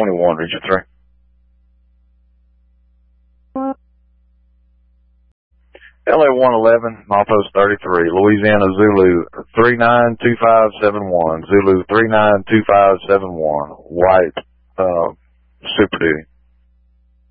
21, Region 3. LA 111, Milepost 33, Louisiana Zulu 392571, Zulu 392571, white, Super Duty.